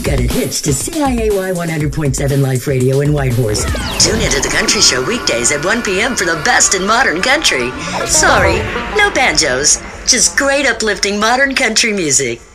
You've got it hitched to CIAY 100.7 Life Radio in Whitehorse. Tune into The Country Show weekdays at 1 p.m. for the best in modern country. Sorry, no banjos, just great uplifting modern country music.